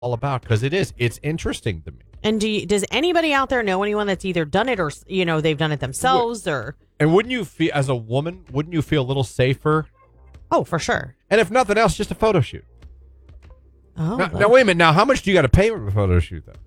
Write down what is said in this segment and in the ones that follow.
all about, because it's interesting to me. And does anybody out there know anyone that's either done it or, they've done it themselves or? And wouldn't you feel, as a woman, wouldn't you feel a little safer? Oh, for sure. And if nothing else, just a photo shoot. Oh, now wait a minute. Now, how much do you got to pay for a photo shoot, though?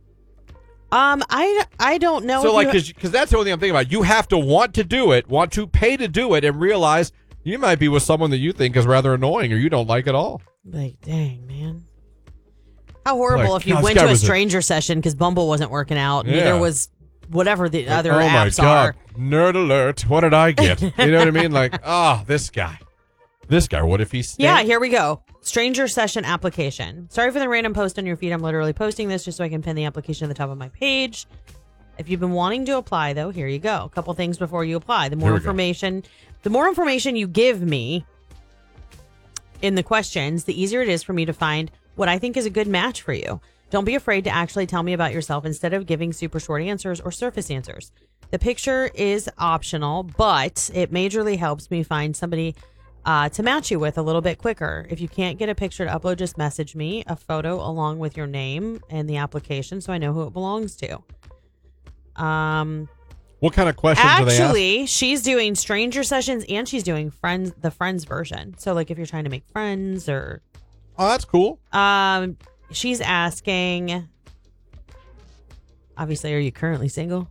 I don't know. So, because that's the only thing I'm thinking about. You have to want to do it, want to pay to do it, and realize you might be with someone that you think is rather annoying or you don't like at all. Like, dang, man. How horrible if you went to a stranger session because Bumble wasn't working out. Yeah. Neither was whatever the other apps are. Oh, my God. Nerd alert. What did I get? You know what I mean? Like, this guy. What if he's... Yeah, here we go. Stranger session application. Sorry for the random post on your feed. I'm literally posting this just so I can pin the application at the top of my page. If you've been wanting to apply, though, here you go. A couple things before you apply. The more information you give me in the questions, the easier it is for me to find what I think is a good match for you. Don't be afraid to actually tell me about yourself instead of giving super short answers or surface answers. The picture is optional, but it majorly helps me find somebody to match you with a little bit quicker. If you can't get a picture to upload, just message me a photo along with your name and the application so I know who it belongs to. What kind of questions are they asking? Actually, she's doing stranger sessions and she's doing the friends version. So like if you're trying to make friends or... Oh, that's cool. She's asking, obviously, are you currently single?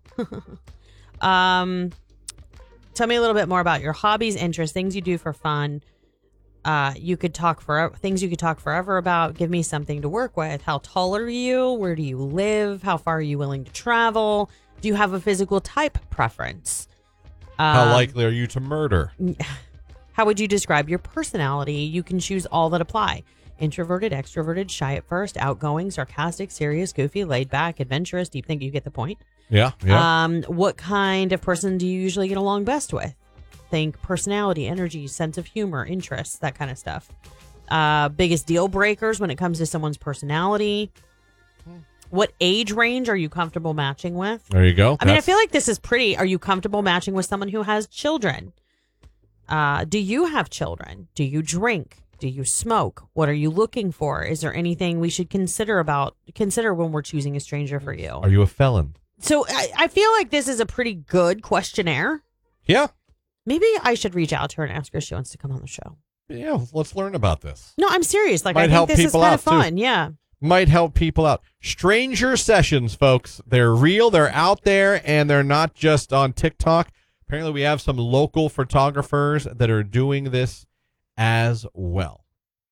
Tell me a little bit more about your hobbies, interests, things you do for fun. You could talk forever, things you could talk forever about. Give me something to work with. How tall are you? Where do you live? How far are you willing to travel? Do you have a physical type preference? How likely are you to murder? How would you describe your personality? You can choose all that apply. Introverted, extroverted, shy at first, outgoing, sarcastic, serious, goofy, laid back, adventurous. Do you think you get the point? Yeah. What kind of person do you usually get along best with? Think personality, energy, sense of humor, interests, that kind of stuff. Biggest deal breakers when it comes to someone's personality. What age range are you comfortable matching with? There you go. I feel like this is pretty. Are you comfortable matching with someone who has children? Do you have children? Do you drink? Do you smoke? What are you looking for? Is there anything we should consider when we're choosing a stranger for you? Are you a felon? So I feel like this is a pretty good questionnaire. Yeah. Maybe I should reach out to her and ask her if she wants to come on the show. Yeah, let's learn about this. No, I'm serious. Like, I think this is kind of fun. Too. Yeah. Might help people out. Stranger sessions, folks. They're real. They're out there, and they're not just on TikTok. Apparently, we have some local photographers that are doing this as well.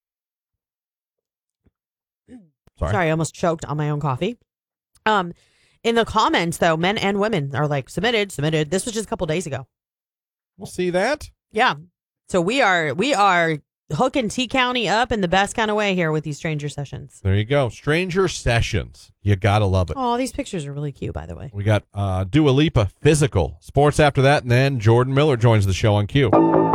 Sorry, I almost choked on my own coffee. In the comments, though, men and women are like, submitted. This was just a couple days ago. We'll see that. Yeah. So we are hooking T County up in the best kind of way here with these stranger sessions. There you go. Stranger sessions. You got to love it. Oh, these pictures are really cute, by the way. We got Dua Lipa, Physical. Sports after that, and then Jordan Miller joins the show on Q.